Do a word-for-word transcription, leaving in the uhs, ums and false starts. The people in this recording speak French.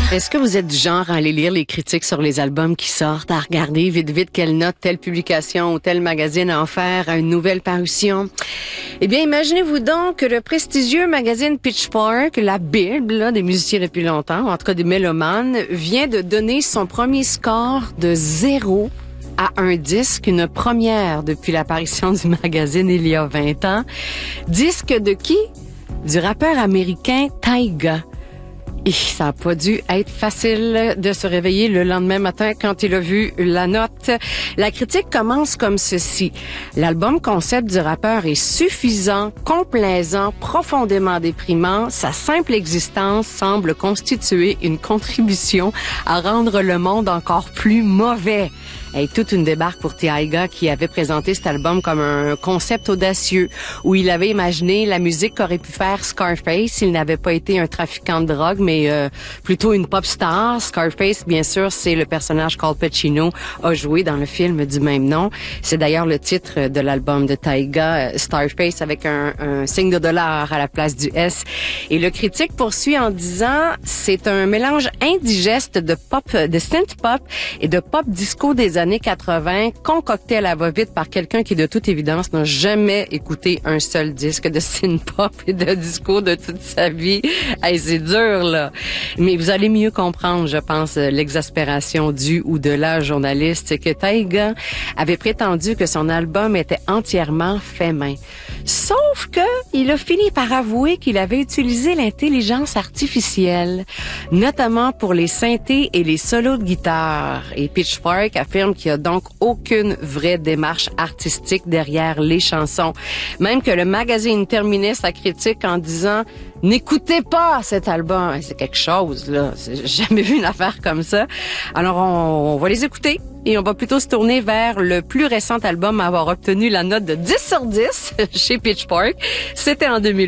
Est-ce que vous êtes du genre à aller lire les critiques sur les albums qui sortent, à regarder vite vite quelle note telle publication ou tel magazine a offert à une nouvelle parution? Eh bien, imaginez-vous donc que le prestigieux magazine Pitchfork, la bible là, des musiciens depuis longtemps, ou en tout cas des mélomanes, vient de donner son premier score de zéro à un disque, une première depuis l'apparition du magazine il y a vingt ans. Disque de qui? Du rappeur américain Tyga. Et ça n'a pas dû être facile de se réveiller le lendemain matin quand il a vu la note. La critique commence comme ceci. L'album concept du rappeur est suffisant, complaisant, profondément déprimant. Sa simple existence semble constituer une contribution à rendre le monde encore plus mauvais. Et toute une débarque pour Tyga qui avait présenté cet album comme un concept audacieux où il avait imaginé la musique qu'aurait pu faire Scarface s'il n'avait pas été un trafiquant de drogue, mais euh, plutôt une pop star. Scarface, bien sûr, c'est le personnage qu'Al Pacino a joué dans le film du même nom. C'est d'ailleurs le titre de l'album de Tyga, Starface, avec un, un signe de dollar à la place du S. Et le critique poursuit en disant « C'est un mélange indigeste de pop, de synth pop et de pop disco des années quatre-vingts, concocté à la va-vite par quelqu'un qui, de toute évidence, n'a jamais écouté un seul disque de synth-pop et de disco de toute sa vie. Hey, c'est dur, là. Mais vous allez mieux comprendre, je pense, l'exaspération du ou de la journaliste que Tyga avait prétendu que son album était entièrement fait main. Sauf que il a fini par avouer qu'il avait utilisé l'intelligence artificielle, notamment pour les synthés et les solos de guitare. Et Pitchfork affirme qu'il n'y a donc aucune vraie démarche artistique derrière les chansons. Même que le magazine terminait sa critique en disant « N'écoutez pas cet album ». C'est quelque chose, là. J'ai jamais vu une affaire comme ça. Alors, on, on va les écouter et on va plutôt se tourner vers le plus récent album à avoir obtenu la note de dix sur dix chez Pitchfork. C'était en deux mille.